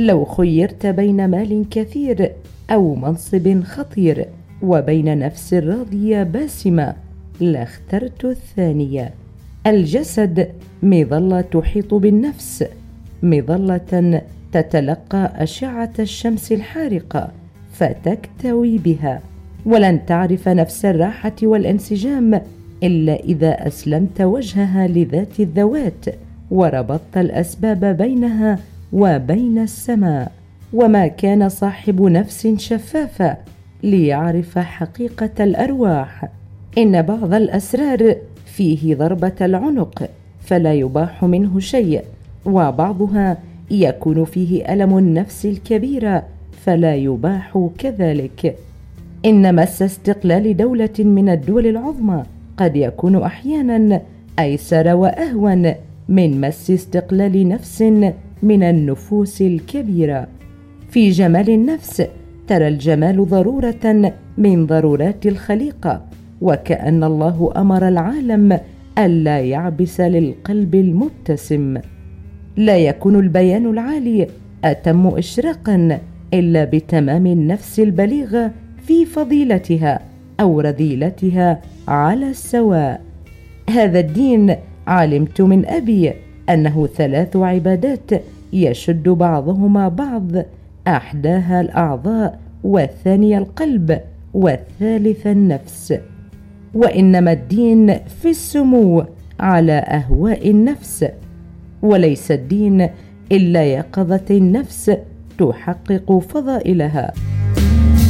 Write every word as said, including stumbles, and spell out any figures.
لو خيرت بين مال كثير أو منصب خطير وبين نفس راضية باسمة لاخترت الثانية. الجسد مظلة تحيط بالنفس، مظلة تتلقى أشعة الشمس الحارقة فتكتوي بها، ولن تعرف نفس الراحة والانسجام إلا إذا أسلمت وجهها لذات الذوات وربطت الأسباب بينها وبين السماء. وما كان صاحب نفس شفافة ليعرف حقيقة الأرواح. إن بعض الأسرار فيه ضربة العنق فلا يباح منه شيء، وبعضها يكون فيه ألم النفس الكبير فلا يباح كذلك. إن مس استقلال دولة من الدول العظمى قد يكون أحيانا أيسر وأهون من مس استقلال نفس من النفوس الكبيرة. في جمال النفس ترى الجمال ضرورة من ضرورات الخليقة، وكأن الله أمر العالم ألا يعبس للقلب المبتسم. لا يكون البيان العالي أتم إشراقا إلا بتمام النفس البليغة في فضيلتها أو رذيلتها على السواء. هذا الدين علمت من أبي أنه ثلاث عبادات يشد بعضهما بعض، أحداها الأعضاء، والثانية القلب، والثالثة النفس. وإنما الدين في السمو على أهواء النفس، وليس الدين إلا يقظة النفس تحقق فضائلها.